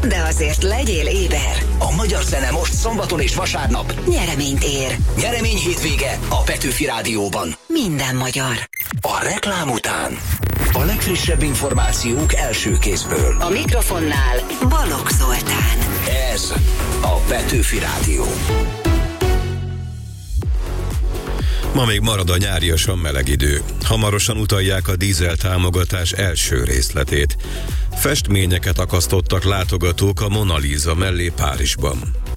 de azért legyél éber. A magyar zene most szombaton és vasárnap Nyereményt ér. Nyeremény hétvége a Petőfi Rádióban. Minden magyar. A reklám után a legfrissebb információk első kézből. A mikrofonnál Balogh Zoltán. Ez a Petőfi Rádió. Ma még marad a nyáriasan meleg idő. Hamarosan utalják a dízel támogatás első részletét. Festményeket akasztottak látogatók a Mona Lisa mellé Párizsban.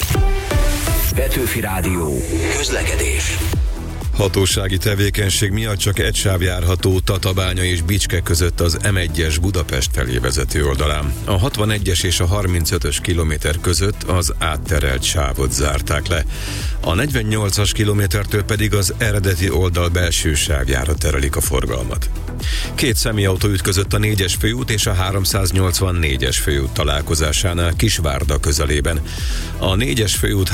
Petőfi Rádió. Közlekedés. Hatósági tevékenység miatt csak egy sáv járható Tatabánya és Bicske között az M1-es Budapest felé vezető oldalán. A 61-es és a 35-ös kilométer között az átterelt sávot zárták le. A 48-as kilométertől pedig az eredeti oldal belső sávjára terelik a forgalmat. Két személyautó ütközött a 4-es főút és a 384-es főút találkozásánál Kisvárda közelében. A 4-es főút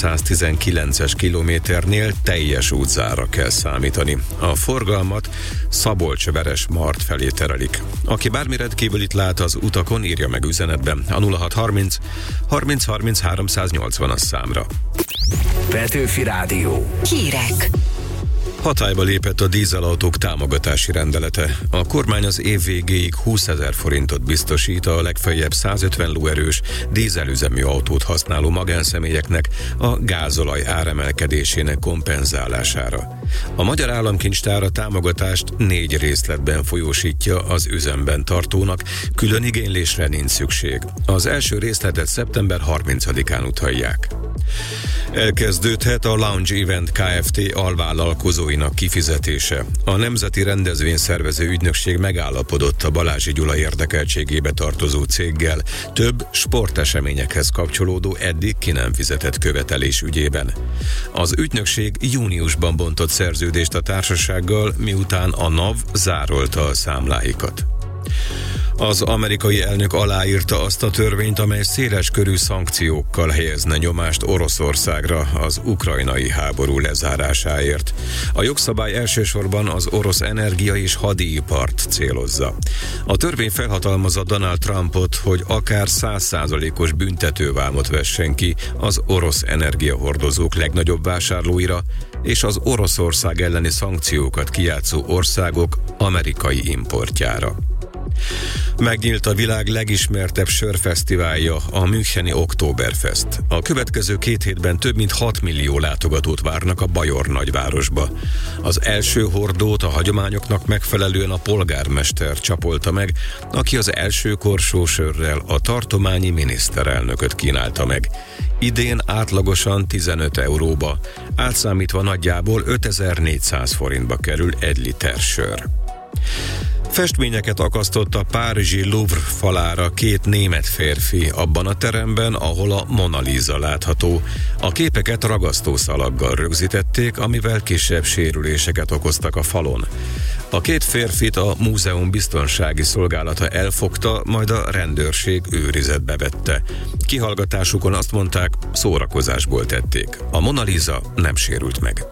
319-es kilométernél teljes útzára kell számítani. A forgalmat Szabolcs-Veresmart felé terelik. Aki bármi rendkívülit lát az utakon, írja meg üzenetben a 0630 30 30 380-as számra. Petőfi Rádió. Hírek. Hatályba lépett a dízelautók támogatási rendelete. A kormány az év végéig 20 000 forintot biztosít a legfeljebb 150 lóerős dízelüzemű autót használó magánszemélyeknek a gázolaj áremelkedésének kompenzálására. A Magyar Államkincstár a támogatást 4 részletben folyósítja az üzemben tartónak, külön igénylésre nincs szükség. Az első részletet szeptember 30-án utalják. Elkezdődhet a Lounge Event Kft. Alvállalkozóinak kifizetése. A Nemzeti Rendezvényszervező Ügynökség megállapodott a Balázsi Gyula érdekeltségébe tartozó céggel több sporteseményekhez kapcsolódó eddig ki nem fizetett követelés ügyében. Az ügynökség júniusban bontott szerződést a társasággal, miután a NAV zárolta a számláikat. Az amerikai elnök aláírta azt a törvényt, amely széles körű szankciókkal helyezne nyomást Oroszországra az ukrajnai háború lezárásáért. A jogszabály elsősorban az orosz energia és hadipart célozza. A törvény felhatalmazza Donald Trumpot, hogy akár 100%-os büntetővámot vessen ki az orosz energiahordozók legnagyobb vásárlóira, és az Oroszország elleni szankciókat kijátszó országok amerikai importjára. Megnyílt a világ legismertebb sörfesztiválja, a müncheni Oktoberfest. A következő 2 hétben több mint 6 millió látogatót várnak a bajor nagyvárosba. Az első hordót a hagyományoknak megfelelően a polgármester csapolta meg, aki az első korsósörrel a tartományi miniszterelnököt kínálta meg. Idén átlagosan 15 euróba, átszámítva nagyjából 5400 forintba kerül 1 liter sör. Festményeket akasztott a párizsi Louvre falára 2 német férfi abban a teremben, ahol a Mona Lisa látható. A képeket ragasztószalaggal rögzítették, amivel kisebb sérüléseket okoztak a falon. A 2 férfit a múzeum biztonsági szolgálata elfogta, majd a rendőrség őrizetbe vette. Kihallgatásukon azt mondták, szórakozásból tették. A Mona Lisa nem sérült meg.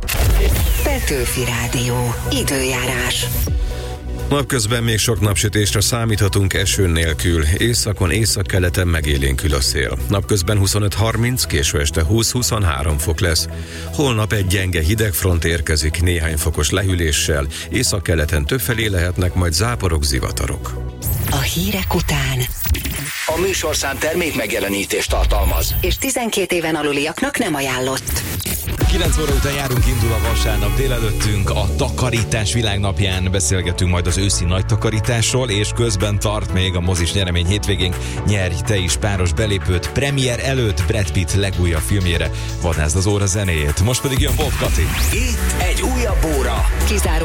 Petőfi Rádió. Időjárás. Napközben még sok napsütésre számíthatunk eső nélkül. Északon, északkeleten megélénkül a szél. Napközben 25-30, késő este 20-23 fok lesz. Holnap egy gyenge hidegfront érkezik néhány fokos lehűléssel. Északkeleten többfelé lehetnek majd záporok, zivatarok. A hírek után A műsorszám termék megjelenítést tartalmaz, és 12 éven aluliaknak nem ajánlott. 9 óra után járunk, indul a vasárnap délelőttünk, a takarítás világnapján beszélgetünk majd az őszi nagy takarításról, és közben tart még a mozis nyeremény hétvégénk. Nyerj te is páros belépőt premier előtt Brad Pitt legújabb filmjére. Vadászd az óra zenéjét. Most pedig jön Bob Kati. itt egy újabb óra. Kizáró